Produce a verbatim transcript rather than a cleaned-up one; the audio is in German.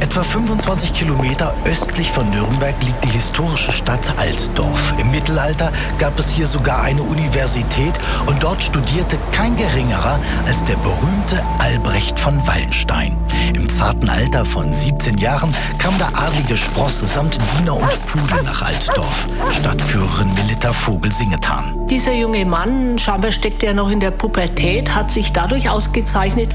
Etwa fünfundzwanzig Kilometer östlich von Nürnberg liegt die historische Stadt Altdorf. Im Mittelalter gab es hier sogar eine Universität und dort studierte kein Geringerer als der berühmte Albrecht von Wallenstein. Im zarten Alter von siebzehn Jahren kam der adlige Spross samt Diener und Pudel nach Altdorf. Stadtführerin Melitta Vogel-Singetan. Dieser junge Mann, scheinbar steckt er noch in der Pubertät, hat sich dadurch ausgezeichnet,